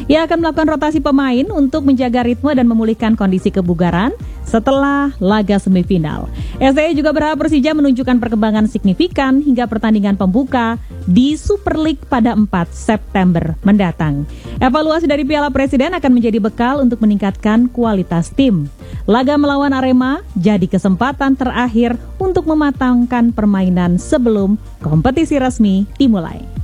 Ia akan melakukan rotasi pemain untuk menjaga ritme dan memulihkan kondisi kebugaran setelah laga semifinal. STI juga berharap Persija menunjukkan perkembangan signifikan hingga pertandingan pembuka di Super League pada 4 September mendatang. Evaluasi dari Piala Presiden akan menjadi bekal untuk meningkatkan kualitas tim. Laga melawan Arema jadi kesempatan terakhir untuk mematangkan permainan sebelum kompetisi resmi dimulai.